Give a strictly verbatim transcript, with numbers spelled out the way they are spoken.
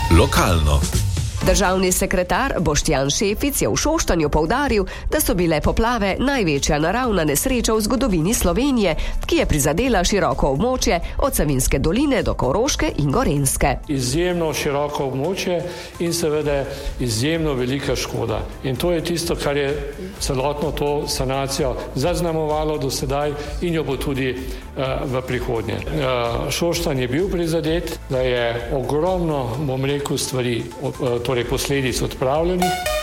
Lokalno. Državni sekretar Boštjan Šefic je v Šoštanju poudaril, da so bile poplave največja naravna nesreča v zgodovini Slovenije, ki je prizadela široko območje od Savinjske doline do Koroške in Gorenjske. Izjemno široko območje in seveda izjemno velika škoda. In to je tisto, kar je celotno to sanacijo zaznamovalo do sedaj in jo bo tudi uh, v prihodnje. Uh, Šoštanj je bil prizadet, da je ogromno, bom rekel, stvari uh, torej posledic odpravljenih.